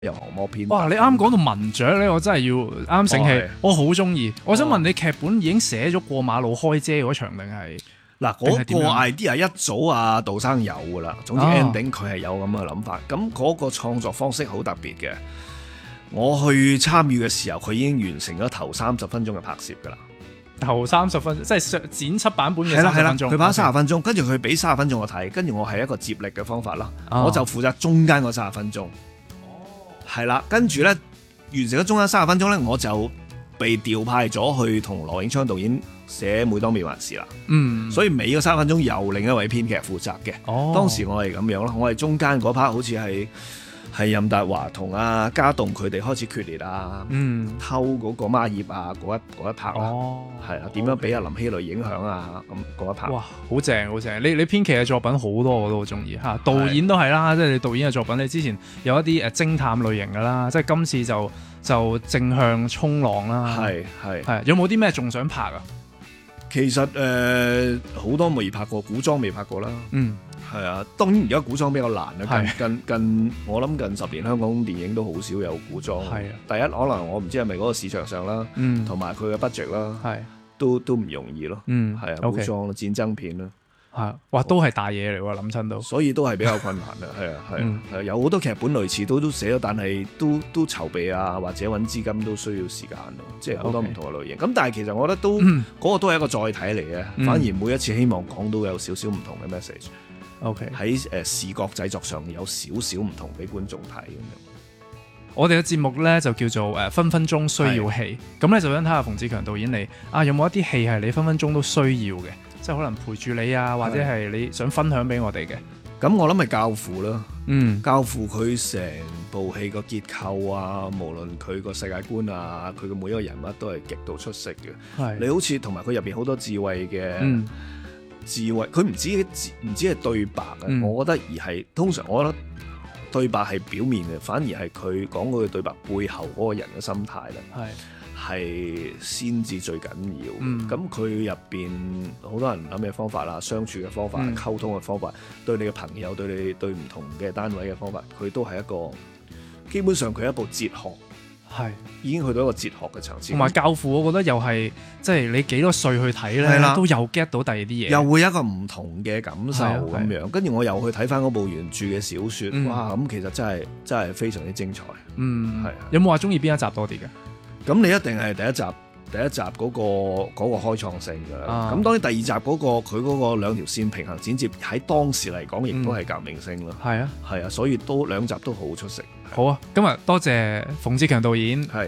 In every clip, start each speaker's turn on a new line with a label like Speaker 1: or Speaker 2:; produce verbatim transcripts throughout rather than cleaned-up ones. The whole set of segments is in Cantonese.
Speaker 1: 由降魔篇。
Speaker 2: 哇！你啱講到文雀咧，我真係要啱醒起，
Speaker 1: 哦
Speaker 2: 我好中意。我想問你劇本已經寫咗過馬路開遮嗰場定係？
Speaker 1: 嗱，嗰個 idea 一早啊杜生有噶啦，總之 ending 佢係有咁嘅諗法。咁嗰個創作方式好特別嘅。我去參與嘅時候，佢已經完成咗頭三十分鐘嘅拍攝噶啦。
Speaker 2: 頭三十分即係剪輯版本嘅三十分鐘。
Speaker 1: 佢拍三十分鐘，跟住佢俾三十分鐘我睇，跟住我係一個接力嘅方法啦。
Speaker 2: 哦、
Speaker 1: 我就負責中間嗰三十分鐘。係啦，跟住咧完成咗中間三十分鐘咧，我就被調派咗去同羅永昌導演寫《每當變幻時》啦。嗯，所以尾嗰三十分鐘由另一位編劇負責嘅。哦，當時我係咁樣咯，我係中間嗰 part 好似係係任達華同阿家棟佢哋開始決裂啊，嗯，偷嗰個孖葉啊嗰一嗰一 part 啦。哦，係啊，點樣俾阿林熙蕾影響啊咁嗰一 part。
Speaker 2: 哇，好正好正！你你編劇嘅作品好多我都好中意嚇，導演都係啦，即係你導演嘅作品，你之前有一啲誒偵探類型㗎啦，即係今次就就正向衝浪啦。係係係，有冇啲咩仲想拍啊？
Speaker 1: 其實誒好、呃、多未拍過，古裝未拍過啦。嗯。係啊，當然而家古裝比較難啦。近近近，我諗近十年香港電影都好少有古裝。係啊，第一可能我唔知係咪嗰個市場上啦，同埋佢嘅 budget 啦，係都都唔容易咯。嗯，係啊，古裝啦，戰爭片啦，
Speaker 2: 係哇，都係大嘢嚟喎，諗親都。
Speaker 1: 所以都係比較困難啊，係啊，係啊，係有好多劇本類似都都寫咗，但係都都籌備啊，或者揾資金都需要時間咯，即係好多唔同嘅類型。咁但係其實我覺得都嗰個都係一個載體嚟嘅，反而每一次希望講到有少少唔同嘅 message。OK 喺誒視覺製作上有少少唔同俾觀眾睇咁樣。
Speaker 2: 我哋嘅節目咧就叫做誒分分鐘需要戲，咁咧就想睇下馮志強導演你啊有冇一啲戲係你分分鐘都需要嘅，即係可能陪住你啊，或者係你想分享俾我哋嘅。
Speaker 1: 咁我諗係教父啦，嗯，教父佢成部戲個結構啊，無論佢個世界觀啊，佢嘅每一個人物都係極度出色嘅。係你好似同埋佢入邊好多智慧嘅。嗯智慧，佢唔止唔止係對白嘅，嗯、我覺得而係通常我覺得對白係表面嘅，反而係佢講嗰個對白背後嗰個人嘅心態咧，係係先至最緊要。咁佢入邊好多人諗嘅方法啦，相處嘅方法、嗯、溝通嘅方法，對你嘅朋友、對你對唔同嘅單位嘅方法，佢都係一個基本上佢係一部哲學。係已經去到一個哲學嘅層次，
Speaker 2: 同埋教父，我覺得又係即係你幾多歲去睇咧，都又 get 到第二啲嘢，
Speaker 1: 又會有一個唔同嘅感受咁樣。跟住我又去睇翻嗰部原著嘅小說，嗯、哇！咁其實真係真係非常之精彩。嗯，係啊。
Speaker 2: 有冇話中意邊一集多啲嘅？
Speaker 1: 咁你一定係第一集，第一集嗰、嗰個嗰、嗰個開創性㗎啦。咁、啊、當然第二集嗰、嗰個佢嗰個兩條線平衡剪接喺當時嚟講，亦都係革命性啦。係啊、嗯，係啊，所以都兩集都好出色。
Speaker 2: 好啊，今日多謝馮志強導演。係，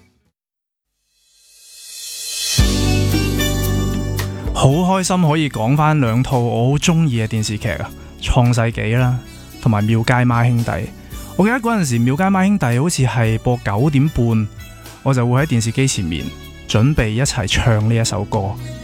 Speaker 2: 好開心可以講翻兩套我好中意嘅電視劇啊，《創世紀》啦，同埋《廟街孖兄弟》。我記得嗰陣時《廟街孖兄弟》好似係播九點半，我就會喺電視機前面準備一齊唱呢一首歌。